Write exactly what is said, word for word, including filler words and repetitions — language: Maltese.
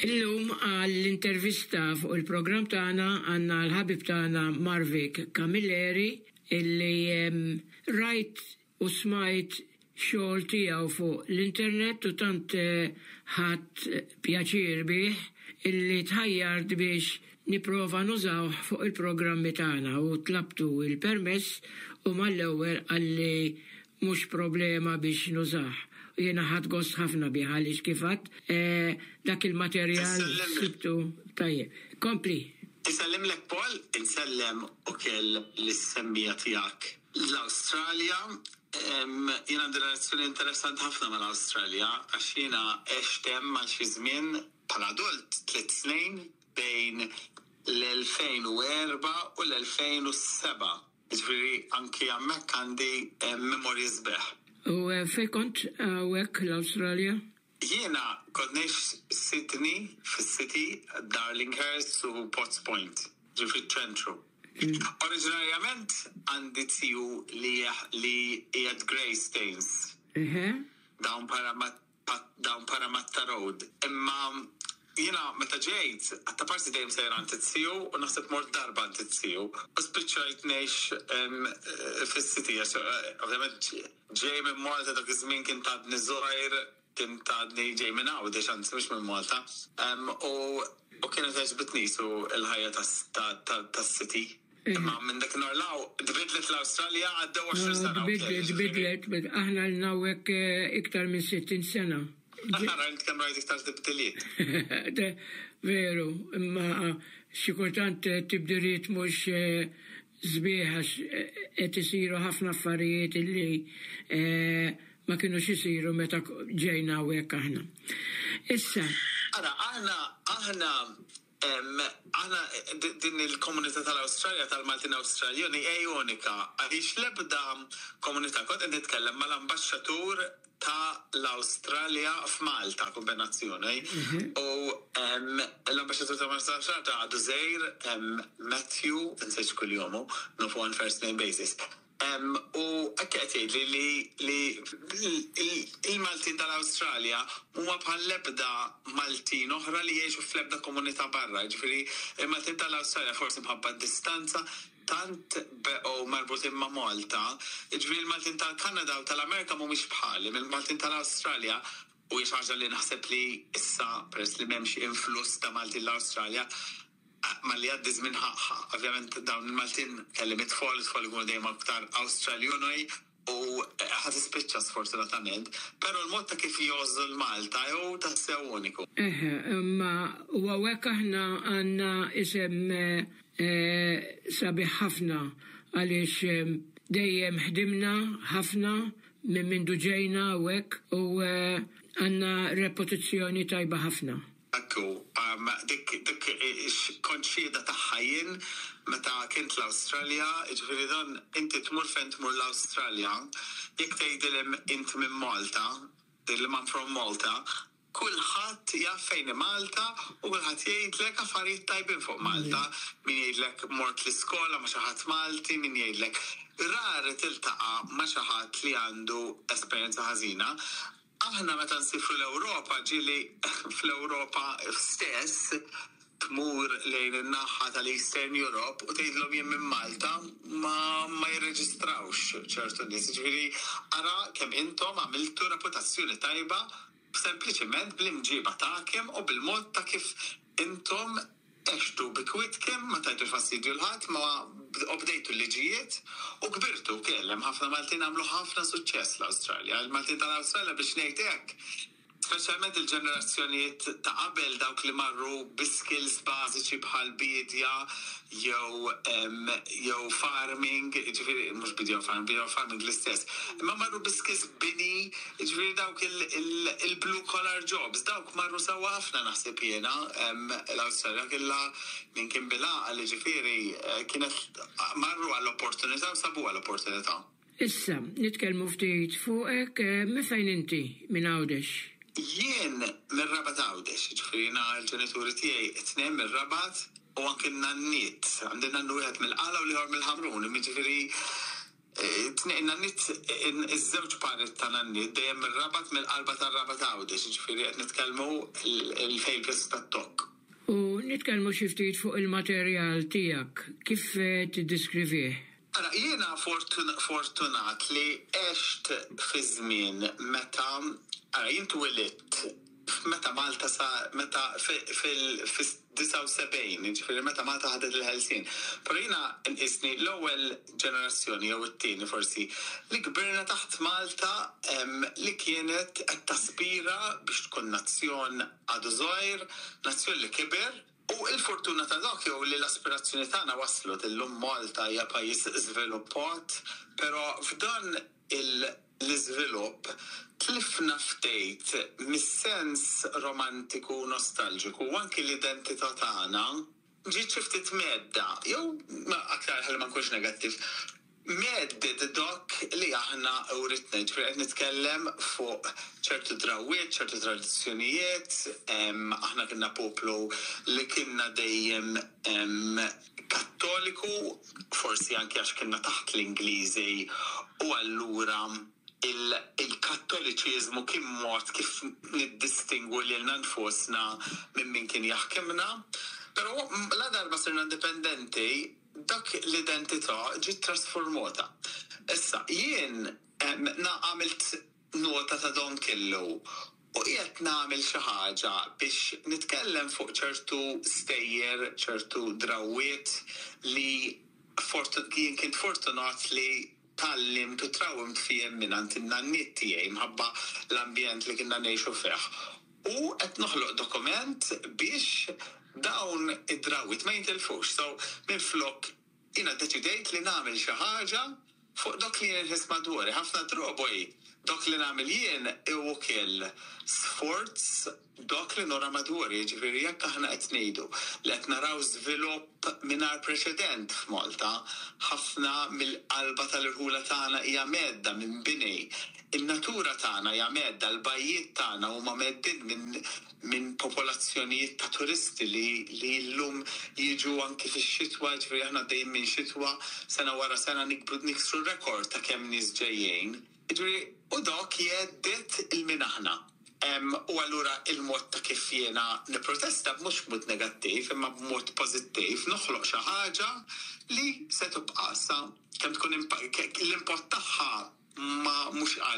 Illum għall-intervista fuq il-programm tagħna għandna l-ħabib tagħna Marvik Camilleri illi rajt u smajt xogħol tiegħu fuq l-internet u tant ħadd pjaċir bih illi tħajjart biex nipprova nużaw fuq il-programmi tagħna u tlabtu il-permess u mal-ewwel għalli mhux problema biex nużah. Jena ħad gost ħafna biħalix kifat, dak il-materjal sibtu tajjeb. Kompli. Isellem lek Paul, insellem u kell l-semmija tijak. L-Australia, jena għandi relazzjoni interessant ħafna ma l-Australia, għax jena eċtem mal xizmin pal-adult tliet snin bejn l-elfejn u erba u l-elfejn u seba. Ġviri anki għammek għandi memorji zbeħ. U fej kont għawek l-Australia? Jiena kodnex Sydney, fil-City, Darlinghurst u Potts Point, ġifri ċentru. Mm. Oriġinarjament għandi tiju li jgħad Greystanes. Uh-huh. Dawn para Matta Road. Imma jiena meta ġejt, għatta parsi dejjem sejran titziju u naħseb mort darba titziju. U spiċċajt ngħix fis-City, ovvjament ġej minn Malta dak iż-żmien kien tadni żgħir, kien tadni ġej minn Għawdex anzi mhux minn Malta. U kienet għeġbitni su l-ħajja tas-City. Imma minn dak norlaw, dbidlet l-Awstralja għaddew għoxrin sena. Dbidlet, aħna l-nawek iktar minn sittin sena. Aħna kemm rajt iktar tibdiliet. Veru, imma xikultant tibdiliet mhux zbieħax qed isiru ħafna affarijiet illi ma kienux isiru meta ġejna hawnhekk aħna. Issa. Ara, aħna aħna aħna din il-komunità tal-Awstralja tal-Maltin Awstraljani hija unika għaliex l-ebda komunità kont qed nitkellem mal-ambaxxatur ta' l-Australia f'Malta kombinazzjoni. U l-ambasċatur ta' Malta għadu żejr Matthew, nsejx kull jomu, nofu on first name basis. U għakket jgħid li il-Maltin tal-Australia huma bħal lebda Maltin oħra li jgħixu fl-ebda komunità barra. Ġifieri il-Maltin tal-Australia forsi mħabba distanza tant beqgħu marbutin ma' Malta, ġifieri il-Maltin tal-Kanada u tal-Amerika mhumiex bħali, il-Maltin tal-Awstralja u hija ħaġa li naħseb li issa peress li m'hemmx influss ta' Maltin l-Awstralja ma li għaddi żmien ħaqħa. Ovvjament dawn il-Maltin kelli mitfol, itfol ikunu dejjem aktar Awstraljuni u ħad ispiċċa sfortunatament, però l-mod ta' kif jożu l-Malta jew tassew uniku. Eħe, imma u hawnhekk aħna għandna isem sabiħ ħafna għaliex dejjem ħdimna ħafna minn mindu ġejna hawnhekk u għandna reputazzjoni tajba ħafna. Ekku, dik dik kont xieda tagħha jien meta kint l-Awstralja, ġifieri dan inti tmur fejn tmur l-Awstralja, jekk tgħidilhom int minn Malta, tgħidilhom I'm from Malta, kulħadd jaf fejn Malta u kulħadd jgħidlek affarijiet tajbin fuq Malta, min jgħidlek mort l-iskola ma' xi ħadd Malti, min jgħidlek rari tiltaqa' ma' xi ħadd li għandu esperjenza ħażina. Aħna meta nsifru l-Ewropa ġieli fl-Ewropa stess tmur lejn in-naħa tal-Eastern Europe u tgħidlhom jien minn Malta ma ma jirreġistrawx ċertu nies. Ġifieri ara kemm intom għamiltu reputazzjoni tajba sempliċement bl-imġiba tagħkom u bil-mod ta' kif intom eċtu bikwitkem ma tajtu fastidju l-ħadd ma obdejtu l-liġijiet u kbirtu kellem ħafna Maltin għamlu ħafna suċċess l-Awstralja. Il-Maltin tal-Awstralja biex ngħid hekk, speċjalment il-ġenerazzjonijiet ta' qabel dawk li marru bi-skills bażiċi bħal bidja jew jew farming, ġifieri mhux bidja farming, bidja farming l-istess. Imma marru bi-skills bini, ġifieri dawk il-blue collar jobs, dawk marru sewwa ħafna naħseb jiena l-Awstralja kellha min kien bilgħaqal li ġifieri kienet marru għall-opportunità u sabu għall-opportunità. Issa, nitkellmu ftit fuqek, minn fejn inti minn Għawdex? Jien minn Rabat Għawdex, ġifieri l-ġenituri tiegħi it-tnejn minn Rabat u anke n-nanniet, għandi nannu wieħed mill-Qala u liħor mill-Ħamrun, ġifieri tnejna nit iż-żewġ paret ta' nannit dejjem ir-rabat mill-qalba tar-rabat għawdex, ġifieri qed nitkellmu il-failures tat-tokk. U nitkellmu xi ftit fuq il-materjal tiegħek, kif tiddiskrivih? Ara, jiena fortunat li għext fi żmien meta ara jien twilidt meta Malta sa meta fil-disa' u sebgħin, ġifieri meta Malta ħadet il-ħelsien. Però jiena nqisni l-ewwel ġenerazzjoni jew it-tieni forsi li kbirna taħt Malta li kienet qed taspira biex tkun nazzjon għadu żgħir, nazzjon li kiber. U il-fortuna ta' dak jew li l-aspirazzjoni tagħna waslu illum Malta hija pajjiż żviluppat, però f'dan l-iżvilupp tlifna ftit mis-sens romantiku u nostalġiku u anki l-identità tagħna ġiet xi ftit medda, jew aktar ħalli ma nkunx negattiv. Medded dak li aħna uritna, ġifieri qed nitkellem fuq ċertu drawwiet, ċertu tradizzjonijiet, aħna kienna poplu li kienna dejjem kattoliku, forsi anke għax kienna taħt l-Ingliżi u allura il-kattoliċiżmu kien mod kif niddistingwu lilna nfusna minn min kien jaħkimna, però la darba sirna indipendenti dak l-identità ġiet trasformata. Issa, jien għamilt nota ta' don kellu u qiegħed nagħmel xi ħaġa biex nitkellem fuq ċertu stejjer, ċertu drawwiet li jien kien fortunat li tallimt u trawwimt fihom mingħand in-nannit tiegħi minħabba l-ambjent li kienna ngħixu fih. U qed noħloq dokument biex dawn id-drawwiet ma jintilfux. So, minflok jiena ddeċidejt li nagħmel xi ħaġa fuq dak li jien inħiss madwari. Ħafna droboj dak li nagħmel jien u ukoll sforz dak li nora madwari, ġifieri jekk aħna qed ngħidu li qed naraw żvilupp mingħajr preċedent f'Malta, ħafna mill-qalba tal-irħula tagħna hija medda minn bini. In-natura tagħna hija medda, l-bajjiet tagħna huma meddin minn minn popolazzjonijiet ta' turisti li li llum jiġu anki fix-xitwa, ġifieri aħna dejjem minn xitwa sena wara sena nikbru niksru rekord ta' kemm nies ġejjin. Ġifieri u dak jeddet il-min aħna. U allura il-mod ta' kif jiena nipprotesta mhux b'mod negattiv imma b'mod pożittiv noħloq xi ħaġa li se tibqa' sa kemm tkun l-impott tagħha ma mhux